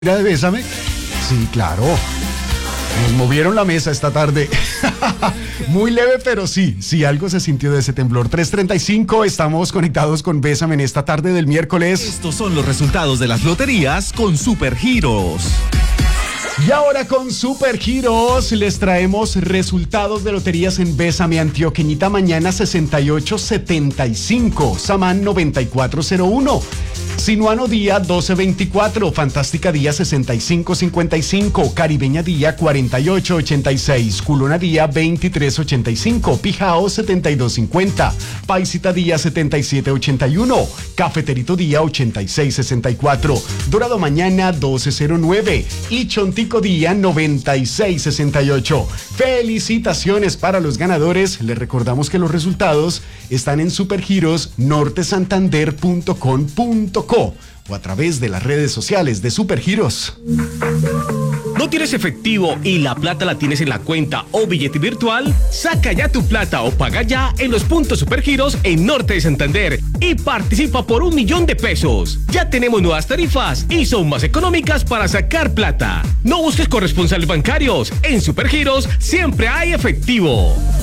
¿Era de Bésame? Sí, claro. Nos movieron la mesa esta tarde. Muy leve, pero sí, algo se sintió de ese temblor. 3:35, estamos conectados con Bésame en esta tarde del miércoles. Estos son los resultados de las loterías con Supergiros. Y ahora con Supergiros les traemos resultados de loterías en Bésame. Antioqueñita mañana 6875, Samán 9401. Sinuano Día 1224, Fantástica Día 6555, Caribeña Día 4886, Culona Día 2385, Pijao 7250, Paisita Día 7781, Cafeterito Día 8664, Dorado Mañana 1209 y Chontico Día 9668. Felicitaciones para los ganadores. Les recordamos que los resultados están en supergiros.nortesantander.com.co o a través de las redes sociales de Supergiros. ¿No tienes efectivo y la plata la tienes en la cuenta o billete virtual? Saca ya tu plata o paga ya en los puntos Supergiros en Norte de Santander y participa por 1.000.000 de pesos. Ya tenemos nuevas tarifas y son más económicas para sacar plata. No busques corresponsales bancarios. En Supergiros siempre hay efectivo.